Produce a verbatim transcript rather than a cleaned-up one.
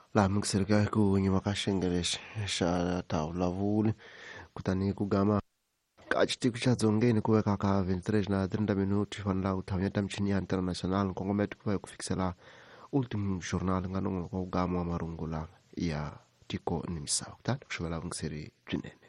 La mkisirika ku nyuma kashengelesha sha taulavuli kutani kugama kachiti kuchadzongeni kuweka ka vinte e três na trinta minutos fanla utawnyeta mchini ya international kongometu kwa kufikisela ultimo jornal ngano kwa ugamo wa marungula ya tiko ni msao tani kushobala mkisiri twinene